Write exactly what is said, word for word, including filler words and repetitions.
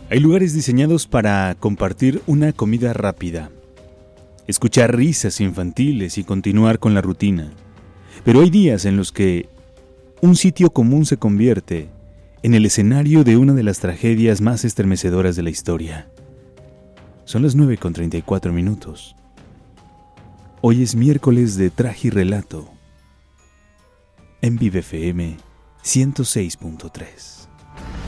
Hay lugares diseñados para compartir una comida rápida, escuchar risas infantiles y continuar con la rutina. Pero hay días en los que un sitio común se convierte en el escenario de una de las tragedias más estremecedoras de la historia. Son las nueve con treinta y cuatro minutos. Hoy es miércoles de Tragirrelato en Vive F M ciento seis punto tres.